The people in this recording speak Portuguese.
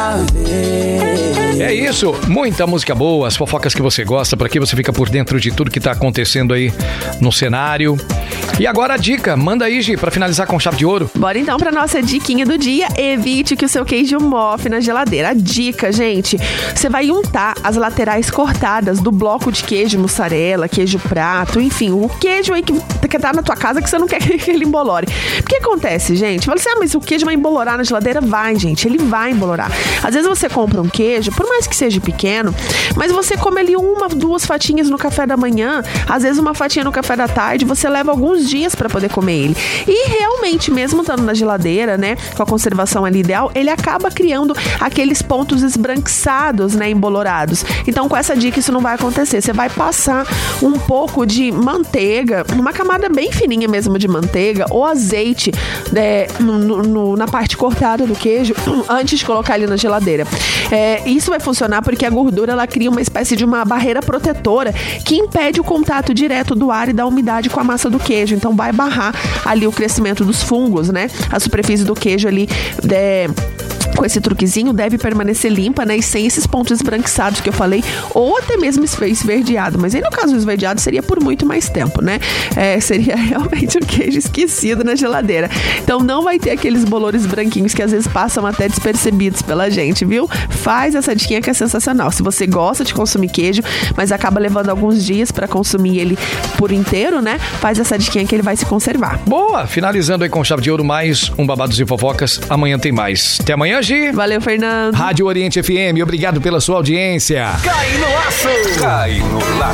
É isso, muita música boa, as fofocas que você gosta, para que você fica por dentro de tudo que tá acontecendo aí no cenário. E agora a dica, manda aí, Gi, pra finalizar com chave de ouro. Bora então pra nossa diquinha do dia. Evite que o seu queijo mofe na geladeira. A dica, gente, você vai untar as laterais cortadas do bloco de queijo mussarela, queijo prato, enfim, o queijo aí que tá na tua casa que você não quer que ele embolore. O que acontece, gente? Fala assim, mas o queijo vai embolorar na geladeira? Vai, gente, ele vai embolorar. Às vezes você compra um queijo, por mais que seja pequeno, mas você come ali 1, 2 fatiinhas no café da manhã, às vezes uma fatia no café da tarde, você leva alguns dias para poder comer ele. E realmente, mesmo estando na geladeira, né, com a conservação ali ideal, ele acaba criando aqueles pontos esbranquiçados, né, embolorados. Então, com essa dica, isso não vai acontecer. Você vai passar um pouco de manteiga, uma camada bem fininha mesmo de manteiga, ou azeite, né, na parte cortada do queijo, antes de colocar ele na geladeira. Isso vai funcionar porque a gordura, ela cria uma espécie de uma barreira protetora que impede o contato direto do ar e da umidade com a massa do queijo. Então, vai barrar ali o crescimento dos fungos, né? A superfície do queijo ali, com esse truquezinho, deve permanecer limpa, né? E sem esses pontos esbranquiçados que eu falei, ou até mesmo esverdeado. Mas aí, no caso do esverdeado, seria por muito mais tempo, né? Seria realmente um queijo esquecido na geladeira. Então, não vai ter aqueles bolores branquinhos que às vezes passam até despercebidos pela gente, viu? Faz essa diquinha que é sensacional. Se você gosta de consumir queijo, mas acaba levando alguns dias para consumir ele por inteiro, né? Faz essa diquinha que ele vai se conservar. Boa! Finalizando aí com chave de ouro, mais um Babados e Fofocas. Amanhã tem mais. Até amanhã, Gi. Valeu, Fernando. Rádio Oriente FM, obrigado pela sua audiência. Cai no laço! Cai no laço!